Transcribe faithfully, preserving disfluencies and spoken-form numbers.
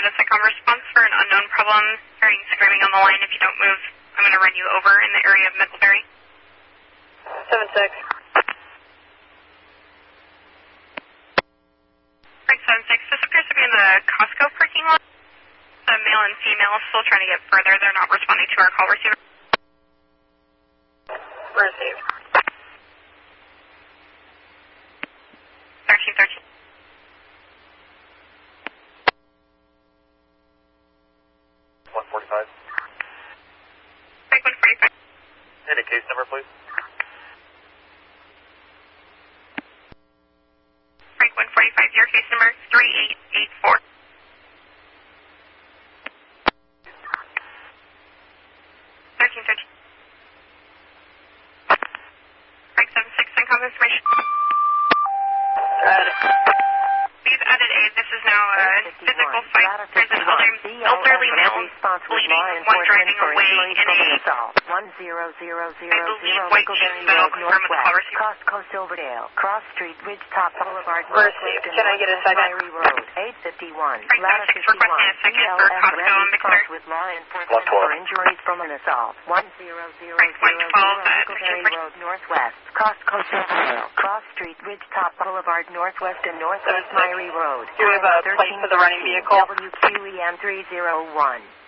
get a second response for an unknown problem. Hearing screaming on the line. If you don't move, I'm going to run you over in the area of Middlebury. seven six. Frank seven six, this appears to be in the Costco parking lot. The male and female is still trying to get further. They're not responding to our call receiver. Received. thirteen thirteen. one forty-five. Frank one forty-five. And a case number, please. Frank one forty-five, your case number three eight eight four. thirteen thirteen. Frank seven six, send call information. Got it. We've added a, this is now a physical fight. There's an elderly, elderly male bleeding, one driving away in a, one zero zero I zero believe, zero white jeep, but I'll confirm with the call receiver. Costco Silverdale, Cross Street, Ridgetop Boulevard, Received. Can I get a second? Myrie Road, eight fifty-one, Frank ladder seven six requesting a second for Costco and McClure. with law enforcement for injuries from an assault. one zero zero Frank one zero twelve, uh, Middlebury Road, Northwest, Costco Silverdale, Cross Street, Ridgetop Boulevard, Northwest and Northwest Myrie Road. Do we have a place for the running vehicle? W Q E M three zero one.